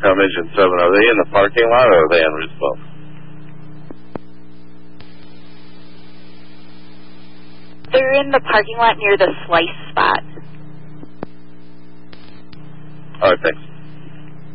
Intercom Engine 7. Are they in the parking lot or are they on Route 12? They're in the parking lot near the Slice spot. All right, thanks.